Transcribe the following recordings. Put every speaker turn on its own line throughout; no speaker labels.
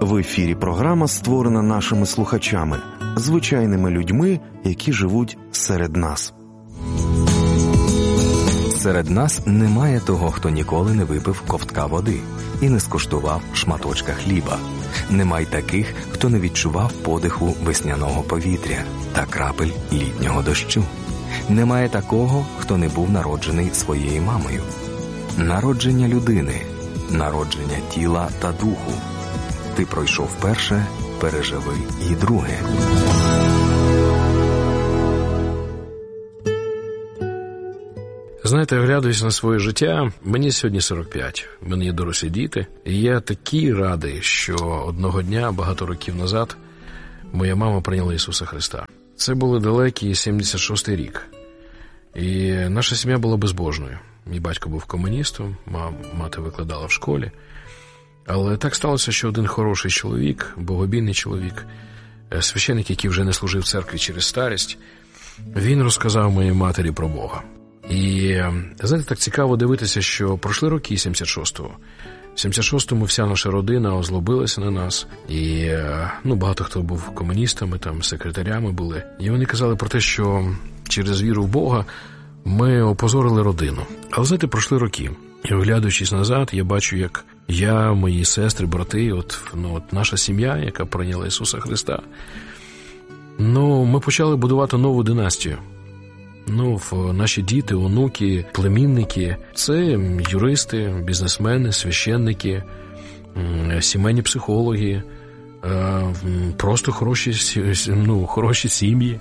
В ефірі програма, створена нашими слухачами, звичайними людьми, які живуть серед нас.
Серед нас немає того, хто ніколи не випив ковтка води і не скуштував шматочка хліба. Немає таких, хто не відчував подиху весняного повітря та крапель літнього дощу. Немає такого, хто не був народжений своєю мамою. Народження людини, народження тіла та духу. Ти пройшов перше, переживи і друге.
Знаєте, оглядуючись на своє життя, мені сьогодні 45, в мене є дорослі діти, і я такий радий, що одного дня, багато років назад, моя мама прийняла Ісуса Христа. Це був далекий 76-й рік, і наша сім'я була безбожною. Мій батько був комуністом, мати викладала в школі, але так сталося, що один хороший чоловік, богобійний чоловік, священик, який вже не служив в церкві через старість, він розказав моїй матері про Бога. І, знаєте, так цікаво дивитися, що пройшли роки 76-го. В 76-му вся наша родина озлобилася на нас. І, багато хто був комуністами, там, секретарями були. І вони казали про те, що через віру в Бога ми опозорили родину. Але, знаєте, пройшли роки. І, оглядуючись назад, я бачу, як я, мої сестри, брати, от наша сім'я, яка прийняла Ісуса Христа, ми почали будувати нову династію. Наші діти, онуки, племінники – це юристи, бізнесмени, священники, сімейні психологи, просто хороші сім'ї.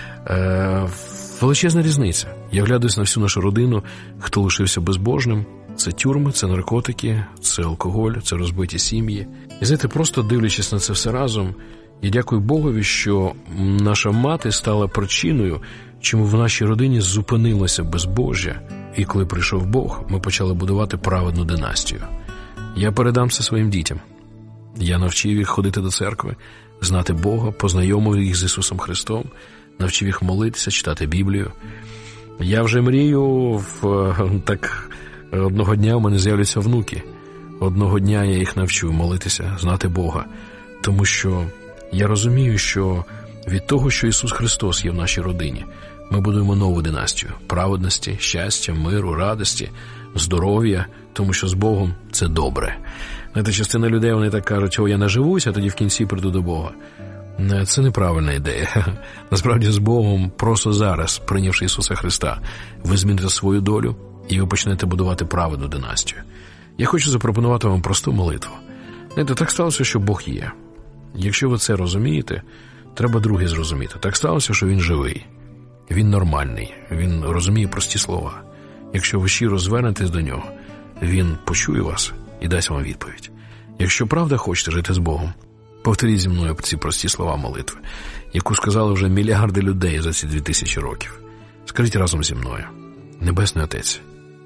Величезна різниця. Я глядаюсь на всю нашу родину, хто лишився безбожним. Це тюрми, це наркотики, це алкоголь, це розбиті сім'ї. І знаєте, просто дивлячись на це все разом, я дякую Богові, що наша мати стала причиною, чому в нашій родині зупинилося безбожжя. І коли прийшов Бог, ми почали будувати праведну династію. Я передам це своїм дітям. Я навчив їх ходити до церкви, знати Бога, познайомив їх з Ісусом Христом, навчив їх молитися, читати Біблію. Я вже мрію, одного дня в мене з'являться внуки. Одного дня я їх навчу молитися, знати Бога. Тому що я розумію, що від того, що Ісус Христос є в нашій родині, ми будуємо нову династію праведності, щастя, миру, радості, здоров'я, тому що з Богом це добре. Знаєте, частина людей, вони так кажуть, я наживуся, а тоді в кінці прийду до Бога. Це неправильна ідея. Насправді з Богом просто зараз, прийнявши Ісуса Христа, ви зміните свою долю і ви почнете будувати праведну династію. Я хочу запропонувати вам просту молитву. Знаєте, так сталося, що Бог є. Якщо ви це розумієте, треба друге зрозуміти. Так сталося, що Він живий. Він нормальний. Він розуміє прості слова. Якщо ви щиро звернетесь до Нього, Він почує вас і дасть вам відповідь. Якщо правда хочете жити з Богом, повторіть зі мною ці прості слова молитви, яку сказали вже мільярди людей за ці 2000 років. Скажіть разом зі мною. Небесний Отець,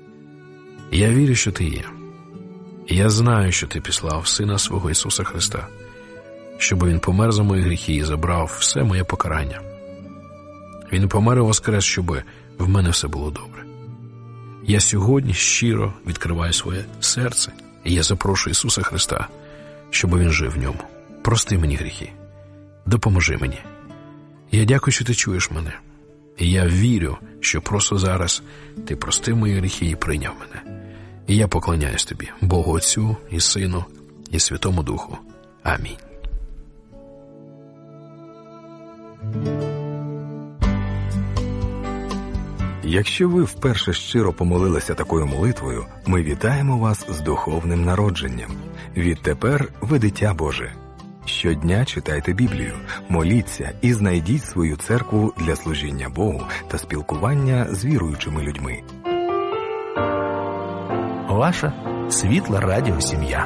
я вірю, що Ти є. Я знаю, що Ти післав Сина Свого Ісуса Христа, щоб Він помер за мої гріхи і забрав все моє покарання. Він помер і воскрес, щоб в мене все було добре. Я сьогодні щиро відкриваю своє серце, і я запрошую Ісуса Христа, щоб Він жив в ньому. Прости мені гріхи. Допоможи мені. Я дякую, що Ти чуєш мене. І я вірю, що просто зараз Ти простив мої гріхи і прийняв мене. І я поклоняюсь Тобі, Богу Отцю і Сину і Святому Духу. Амінь.
Якщо ви вперше щиро помолилися такою молитвою, ми вітаємо вас з духовним народженням. Відтепер ви дитя Боже. Щодня читайте Біблію, моліться і знайдіть свою церкву для служіння Богу та спілкування з віруючими людьми.
Ваша світла радіосім'я.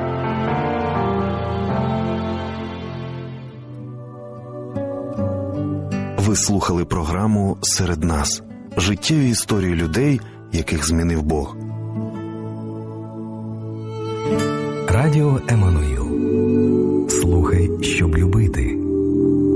Ви слухали програму «Серед нас». Життєві історії людей, яких змінив Бог.
Радіо Еммануїл. Слухай, щоб любити.